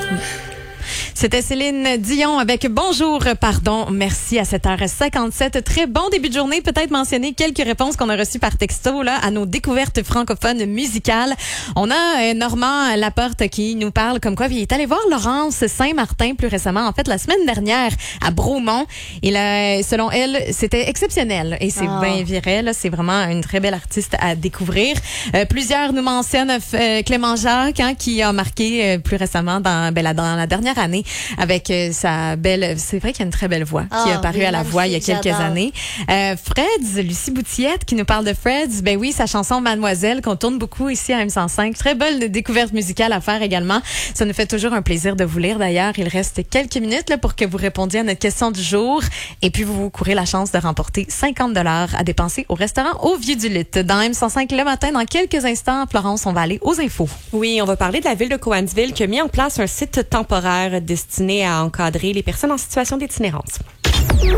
C'était Céline Dion avec Bonjour, pardon, merci à 7h57. Très bon début de journée. Peut-être mentionner quelques réponses qu'on a reçues par texto là à nos découvertes francophones musicales. On a Normand Laporte qui nous parle comme quoi il est allé voir Laurence Saint-Martin plus récemment, en fait la semaine dernière à Bromont. Et là, selon elle, c'était exceptionnel. Et c'est bien vrai, là, c'est vraiment une très belle artiste à découvrir. Plusieurs nous mentionnent Clément Jacques qui a marqué plus récemment dans la dernière année avec sa belle, c'est vrai qu'il y a une très belle voix qui a paru à la voix il y a quelques années. Freds, Lucie Boutillette qui nous parle de Freds, ben oui, sa chanson Mademoiselle qu'on tourne beaucoup ici à M105. Très belle découverte musicale à faire également. Ça nous fait toujours un plaisir de vous lire d'ailleurs. Il reste quelques minutes là, pour que vous répondiez à notre question du jour et puis vous courez la chance de remporter 50 $ à dépenser au restaurant au Vieux du Lutte. Dans M105 le matin, dans quelques instants, Florence, on va aller aux infos. Oui, on va parler de la ville de Cowansville qui a mis en place un site temporaire destiné à encadrer les personnes en situation d'itinérance.